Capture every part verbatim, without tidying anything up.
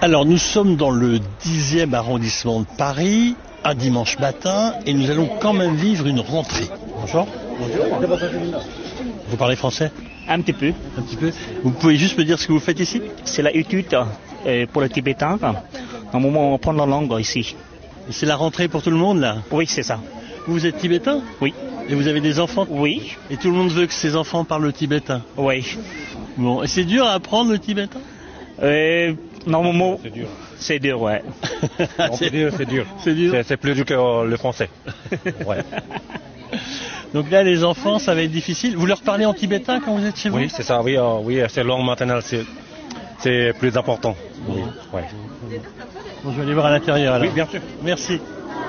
Alors nous sommes dans le dixième arrondissement de Paris, un dimanche matin, et nous allons quand même vivre une rentrée. Bonjour. Bonjour. Vous parlez français ? Un petit peu. Un petit peu. Vous pouvez juste me dire ce que vous faites ici ? C'est la étude euh, pour le tibétain. Un moment, on prend la langue ici. Et c'est la rentrée pour tout le monde là ? Oui, c'est ça. Vous êtes tibétain ? Oui. Et vous avez des enfants ? Oui. Et tout le monde veut que ses enfants parlent le tibétain ? Oui. Bon, et c'est dur à apprendre le tibétain ? Euh, normalement, c'est dur. C'est dur, ouais. On peut dire c'est dur. C'est dur. C'est, c'est plus dur que le français. Ouais. Donc là, les enfants, ça va être difficile. Vous leur parlez en tibétain quand vous êtes chez vous ? Oui, c'est ça. Oui, euh, oui, c'est langue maternelle, c'est, c'est plus important. Oui. Ouais. Bon, je vais aller voir à l'intérieur alors. Oui, bien sûr. Merci.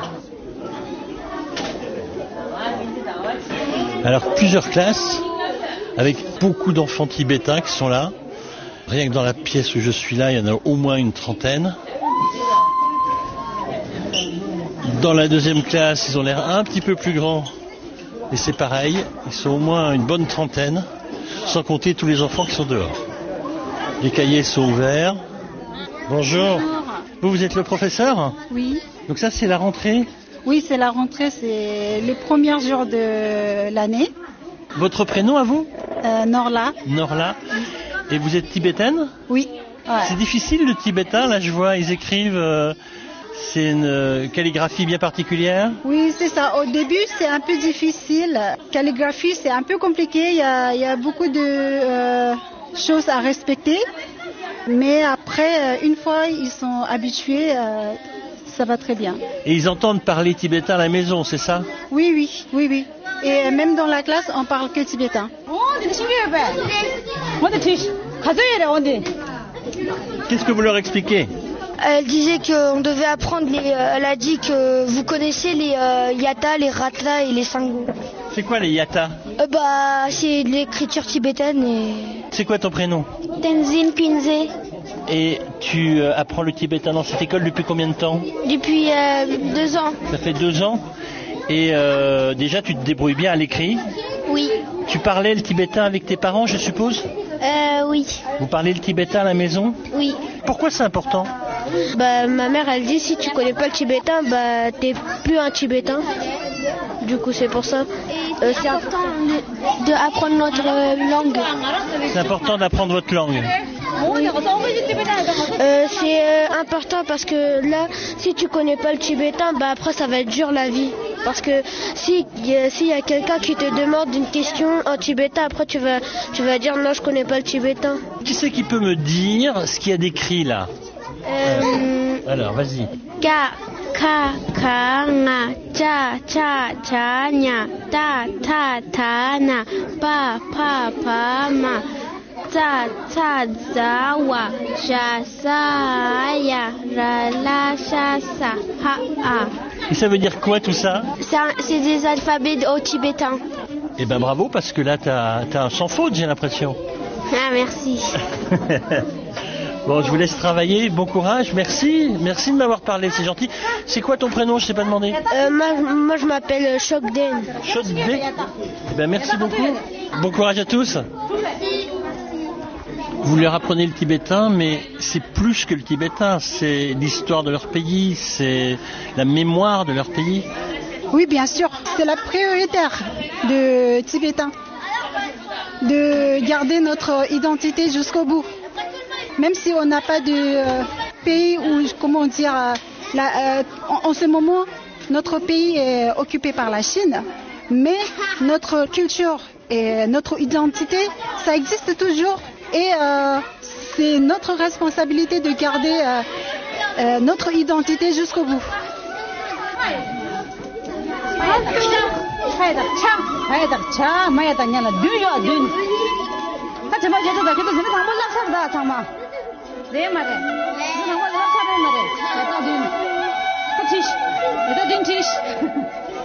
Alors, plusieurs classes avec beaucoup d'enfants tibétains qui sont là. Rien que dans la pièce où je suis là, il y en a au moins une trentaine. Dans la deuxième classe, ils ont l'air un petit peu plus grands. Et c'est pareil, ils sont au moins une bonne trentaine, sans compter tous les enfants qui sont dehors. Les cahiers sont ouverts. Bonjour. Vous, vous êtes le professeur ? Oui. Donc ça, c'est la rentrée ? Oui, c'est la rentrée, c'est les premiers jours de l'année. Votre prénom à vous ? euh, Norla. Norla. Et vous êtes tibétaine ? Oui. Ouais. C'est difficile le tibétain, là je vois, ils écrivent, euh, c'est une euh, calligraphie bien particulière ? Oui, c'est ça. Au début, c'est un peu difficile. Calligraphie, c'est un peu compliqué. Il y a, il y a beaucoup de euh, choses à respecter. Mais après, une fois ils sont habitués, euh, ça va très bien. Et ils entendent parler tibétain à la maison, c'est ça ? Oui, oui, oui, oui. Et même dans la classe, on parle que tibétain. Qu'est-ce que vous leur expliquez ? Elle disait qu'on devait apprendre les... Euh, elle a dit que vous connaissez les euh, yata, les rata et les sango. C'est quoi les yata ? euh, Bah, c'est de l'écriture tibétaine et... C'est quoi ton prénom ? Tenzin Quinze. Et tu euh, apprends le tibétain dans cette école depuis combien de temps ? Depuis euh, deux ans. Ça fait deux ans. Et euh, déjà, tu te débrouilles bien à l'écrit ? Oui. Tu parlais le tibétain avec tes parents, je suppose ? Euh, oui. Vous parlez le tibétain à la maison ? Oui. Pourquoi c'est important ? Bah, ma mère, elle dit si tu connais pas le tibétain, bah, t'es plus un tibétain. Du coup, c'est pour ça. Euh, c'est important d'apprendre notre euh, langue. C'est important d'apprendre votre langue. Oui. Euh, c'est euh, important parce que là, si tu connais pas le tibétain, bah après ça va être dur la vie. Parce que si s'il y a quelqu'un qui te demande une question en tibétain, après tu vas tu vas dire non, je connais pas le tibétain. Qui c'est qui peut me dire ce qu'il y a d'écrit là ? Euh, Alors, vas-y. Ka ka ka nga cha cha cha nya ta ta ta na pa pa pa ma ta ta za wa sha sa ya ra la sha sa ha a. Et ça veut dire quoi tout ça ? C'est, un, c'est des alphabets au tibétain. Eh ben bravo, parce que là t'as, t'as un sans faute, j'ai l'impression. Ah, merci. Bon, je vous laisse travailler, bon courage, merci, merci de m'avoir parlé, c'est gentil. C'est quoi ton prénom, je t'ai pas demandé ? euh, moi, moi je m'appelle Chokden. Chokden ? Eh ben merci beaucoup, bon courage à tous. Vous leur apprenez le tibétain, mais c'est plus que le tibétain, c'est l'histoire de leur pays, c'est la mémoire de leur pays. Oui, bien sûr, c'est la prioritaire de tibétain, de garder notre identité jusqu'au bout. Même si on n'a pas de euh, pays où, comment dire, euh, la, euh, en, en ce moment, notre pays est occupé par la Chine, mais notre culture et notre identité, ça existe toujours. Et euh, c'est notre responsabilité de garder euh, euh, notre identité jusqu'au bout. 네 말해. 너 장모 락사는 말해. 너 티시. 너 딘티시.